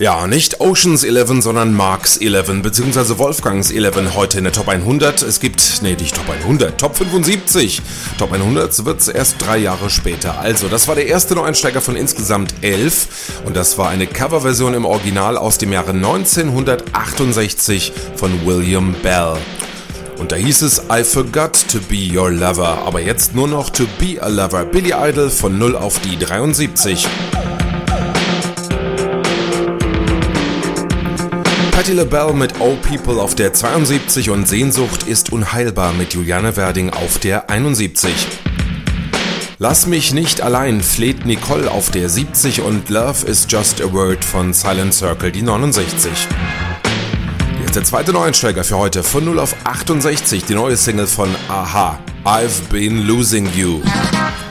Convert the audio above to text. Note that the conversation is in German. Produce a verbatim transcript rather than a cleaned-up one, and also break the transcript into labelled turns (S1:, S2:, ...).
S1: Ja, nicht Oceans elf, sondern Marks elf, beziehungsweise Wolfgangs elf heute in der Top hundert. Es gibt, nee, nicht Top hundert, Top fünfundsiebzig. Top hundert wird's erst drei Jahre später. Also, das war der erste Neueinsteiger von insgesamt elf und das war eine Coverversion im Original aus dem Jahre neunzehnhundertachtundsechzig von William Bell. Und da hieß es I Forgot to Be Your Lover, aber jetzt nur noch To Be a Lover. Billy Idol von null auf die dreiundsiebzig. Patti LaBelle mit Oh People auf der zweiundsiebzig und Sehnsucht ist unheilbar mit Juliane Werding auf der einundsiebzig. Lass mich nicht allein fleht Nicole auf der siebzig und Love is Just a Word von Silent Circle die neunundsechzig. Hier ist der zweite Neueinsteiger für heute von null auf achtundsechzig, die neue Single von a-ha, I've Been Losing You.